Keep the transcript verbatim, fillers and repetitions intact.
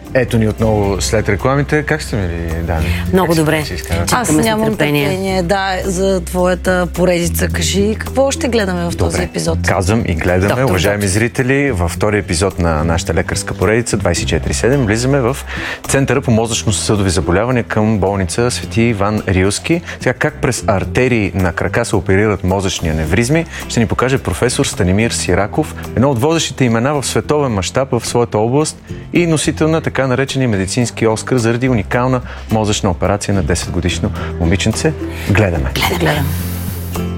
Ето ни отново след рекламите. Как сте, мили, Дани? Много добре. Аз нямам търпение, да, за твоята поредица. Кажи, какво ще гледаме в този добре. епизод? Казвам и гледаме, доктор, уважаеми доктор. зрители, във втори епизод на нашата лекарска поредица двайсет и четири седем. Влизаме в Центъра по мозъчно-съдови заболявания към болница Свети Иван Рилски. Сега как през артерии на крака се оперират мозъчни аневризми, ще ни покаже професор Станимир Сираков, едно от водещите имена в световен мащаб в своята област и носител на така наречения медицински Оскар заради уникална мозъчна операция на десет годишно момиченце. Гледаме. Гледаме.